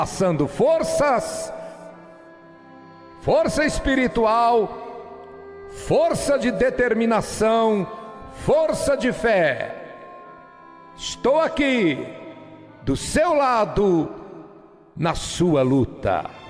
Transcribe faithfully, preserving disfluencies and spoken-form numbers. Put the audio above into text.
passando forças, força espiritual, força de determinação, força de fé. Estou aqui, do seu lado, na sua luta.